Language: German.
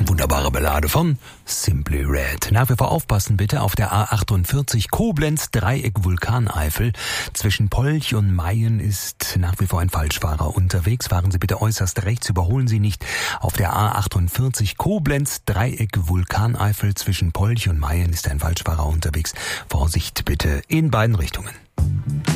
Wunderbare Ballade von Simply Red. Nach wie vor aufpassen bitte auf der A48 Koblenz Dreieck Vulkaneifel. Zwischen Polch und Mayen ist nach wie vor ein Falschfahrer unterwegs. Fahren Sie bitte äußerst rechts, überholen Sie nicht. Auf der A48 Koblenz Dreieck Vulkaneifel zwischen Polch und Mayen ist ein Falschfahrer unterwegs. Vorsicht bitte in beiden Richtungen.